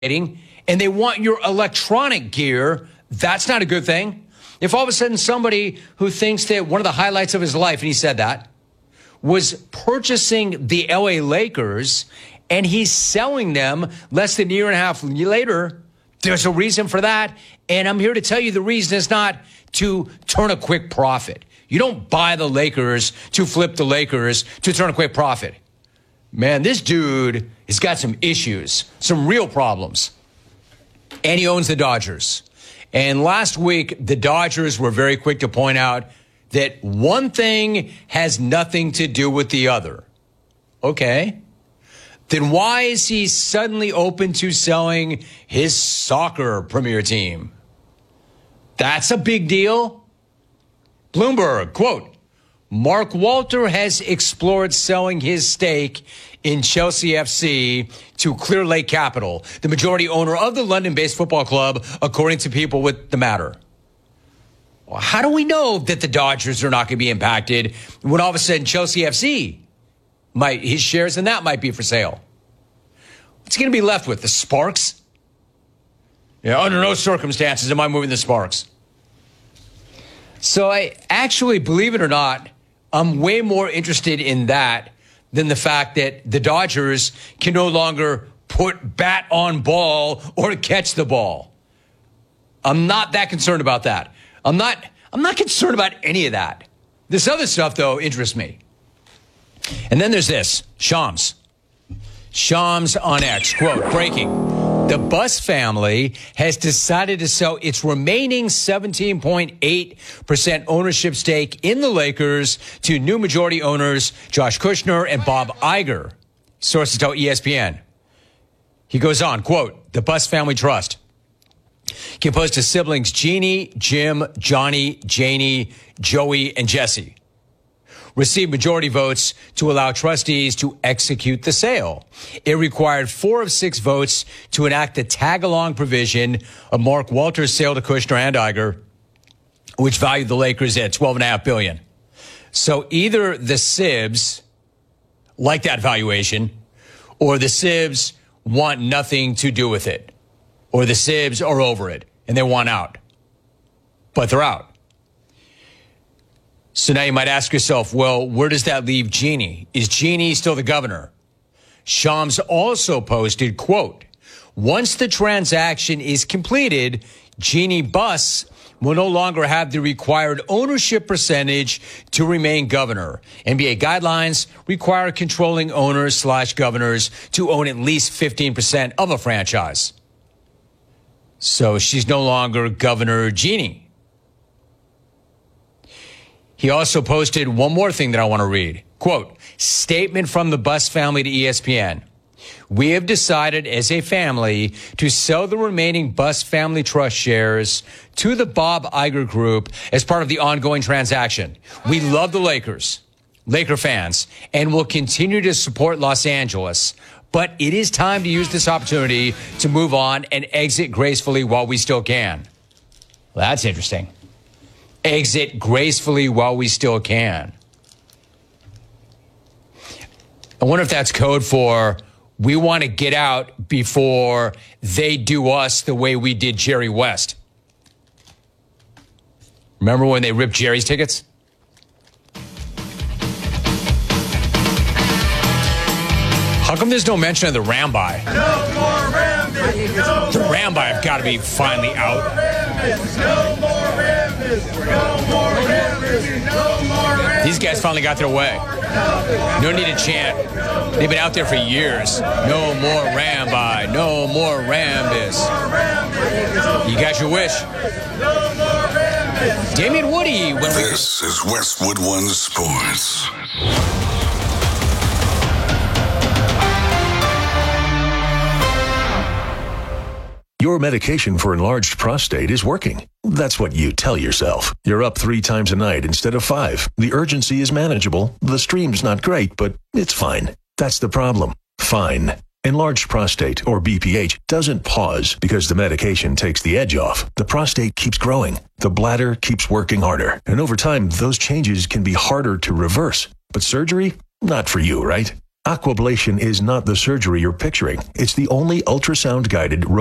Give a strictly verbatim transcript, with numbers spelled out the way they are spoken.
and they want your electronic gear, that's not a good thing. If all of a sudden somebody who thinks that one of the highlights of his life, and he said that, was purchasing the L A Lakers and he's selling them less than a year and a half later, there's a reason for that. And I'm here to tell you the reason is not to turn a quick profit. You don't buy the Lakers to flip the Lakers to turn a quick profit. Man, this dude has got some issues, some real problems. And he owns the Dodgers. And last week, the Dodgers were very quick to point out that one thing has nothing to do with the other. Okay. Then why is he suddenly open to selling his soccer premier team? That's a big deal. Bloomberg, quote, Mark Walter has explored selling his stake in Chelsea F C to Clear Lake Capital, the majority owner of the London-based football club, according to people with the matter. Well, how do we know that the Dodgers are not going to be impacted when all of a sudden Chelsea F C might, his shares in that might be for sale? What's he going to be left with? The Sparks? Yeah, under no circumstances am I moving the Sparks. So I actually, believe it or not, I'm way more interested in that than the fact that the Dodgers can no longer put bat on ball or catch the ball. I'm not that concerned about that. I'm not, I'm not concerned about any of that. This other stuff, though, interests me. And then there's this, Shams. Shams on X, quote, breaking. The Buss family has decided to sell its remaining seventeen point eight percent ownership stake in the Lakers to new majority owners Josh Kushner and Bob Iger. Sources tell E S P N. He goes on, quote, the Buss family trust, composed of siblings Jeannie, Jim, Johnny, Janie, Joey, and Jesse, received majority votes to allow trustees to execute the sale. It required four of six votes to enact the tag-along provision of Mark Walter's sale to Kushner and Iger, which valued the Lakers at twelve point five billion dollars. So either the Sibs like that valuation, or the Sibs want nothing to do with it, or the Sibs are over it and they want out. But they're out. So now you might ask yourself, well, where does that leave Jeannie? Is Jeannie still the governor? Shams also posted, quote, once the transaction is completed, Jeannie Buss will no longer have the required ownership percentage to remain governor. N B A guidelines require controlling owners slash governors to own at least fifteen percent of a franchise. So she's no longer Governor Jeannie. He also posted one more thing that I want to read. Quote, statement from the Buss family to E S P N. We have decided as a family to sell the remaining Buss family trust shares to the Bob Iger Group as part of the ongoing transaction. We love the Lakers, Laker fans, and will continue to support Los Angeles. But it is time to use this opportunity to move on and exit gracefully while we still can. Well, that's interesting. Exit gracefully while we still can. I wonder if that's code for we want to get out before they do us the way we did Jerry West. Remember when they ripped Jerry's tickets? How come there's no mention of the Ramby? No more Rambis! No the Ramby have got to be finally out. No more Rambis! No more Rambis! No more Rambis! These guys finally got their way. No need to chant. They've been out there for years. No more Ramby. No more Rambis. You got your wish. Damian Woody. When we- this is Westwood One Sports. Your medication for enlarged prostate is working. That's what you tell yourself. You're up three times a night instead of five. The urgency is manageable. The stream's not great, but it's fine. That's the problem. Fine. Enlarged prostate, or B P H, doesn't pause because the medication takes the edge off. The prostate keeps growing. The bladder keeps working harder. And over time, those changes can be harder to reverse. But surgery? Not for you, right? Aquablation is not the surgery you're picturing. It's the only ultrasound-guided